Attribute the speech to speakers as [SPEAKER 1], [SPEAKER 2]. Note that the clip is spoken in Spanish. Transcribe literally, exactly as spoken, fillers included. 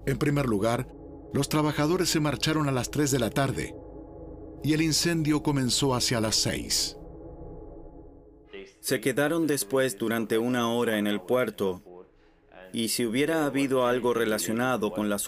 [SPEAKER 1] En primer lugar, los trabajadores se marcharon a las tres de la tarde y el incendio comenzó hacia las seis.
[SPEAKER 2] Se quedaron después durante una hora en el puerto, y si hubiera habido algo relacionado con las